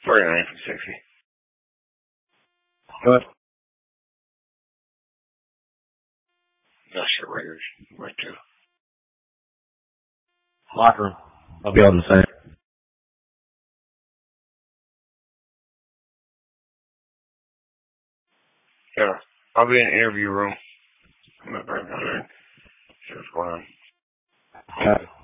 49 from 60. Good. No shit, Raiders. Right too. Locker room. I'll be on the same. Yeah. I'll be in the interview room. I'm not going to see what's going on. Got it.